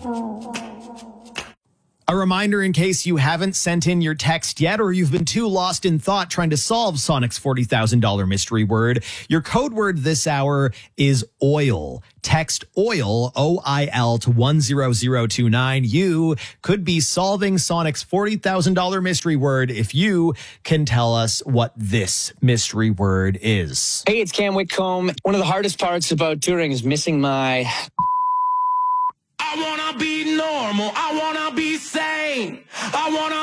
A reminder in case you haven't sent in your text yet or you've been too lost in thought trying to solve Sonic's $40,000 mystery word. Your code word this hour is oil. Text oil, OIL, to 10029. You could be solving Sonic's $40,000 mystery word if you can tell us what this mystery word is. Hey, it's Cam Whitcomb. One of the hardest parts about touring is missing my... I wanna be normal. I wanna be sane. I wanna